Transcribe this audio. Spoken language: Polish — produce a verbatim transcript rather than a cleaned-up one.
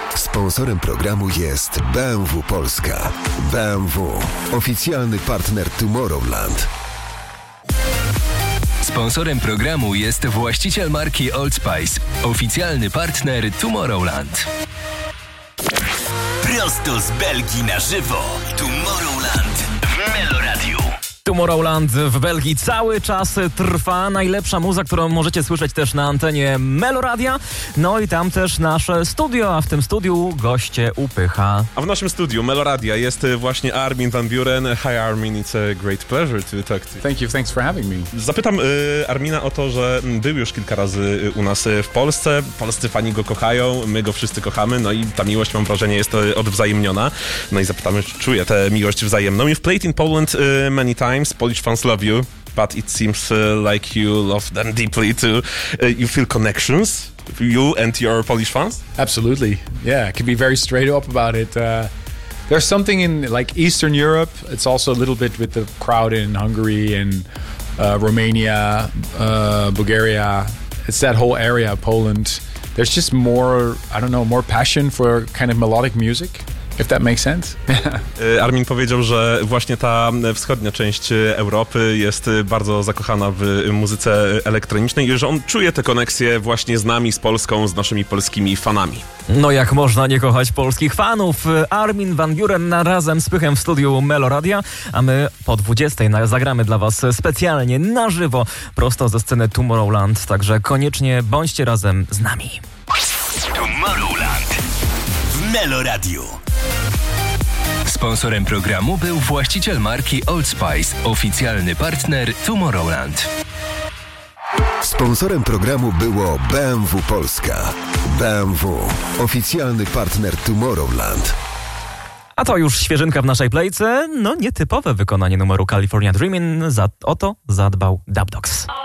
Sponsorem programu jest B M W Polska. B M W, oficjalny partner Tomorrowland. Sponsorem programu jest właściciel marki Old Spice, oficjalny partner Tomorrowland. Prosto z Belgii na żywo. Tomorrowland w Meloradiu. Tomorrowland w Belgii cały czas trwa. Najlepsza muza, którą możecie słyszeć też na antenie Meloradia. No i tam też nasze studio, a w tym studiu goście Upycha. A w naszym studiu Meloradia jest właśnie Armin van Buuren. Hi Armin, it's a great pleasure to talk to you. Thank you, thanks for having me. Zapytam y, Armina o to, że był już kilka razy u nas w Polsce. Polscy fani go kochają, my go wszyscy kochamy, no i ta miłość, mam wrażenie, jest odwzajemniona. No i zapytamy, czy czuje tę miłość wzajemną. You've played in Poland y, many times. Polish fans love you, but it seems uh, like you love them deeply too. Uh, you feel connections, you and your Polish fans? Absolutely, yeah. I can be very straight up about it. Uh, there's something in like Eastern Europe. It's also a little bit with the crowd in Hungary and uh, Romania, uh, Bulgaria. It's that whole area, Poland. There's just more, I don't know, more passion for kind of melodic music. If that makes sense. Armin powiedział, że właśnie ta wschodnia część Europy jest bardzo zakochana w muzyce elektronicznej i że on czuje tę koneksję właśnie z nami, z Polską, z naszymi polskimi fanami. No jak można nie kochać polskich fanów? Armin van Buuren razem z Pychem w studiu Meloradia, a my po dwudziestej zagramy dla was specjalnie na żywo, prosto ze sceny Tomorrowland, także koniecznie bądźcie razem z nami. Tomorrowland w Meloradiu. Sponsorem programu był właściciel marki Old Spice, oficjalny partner Tomorrowland. Sponsorem programu było B M W Polska. B M W, oficjalny partner Tomorrowland. A to już świeżynka w naszej plejce. No nietypowe wykonanie numeru California Dreamin'. Za, o to zadbał Dub Dogs.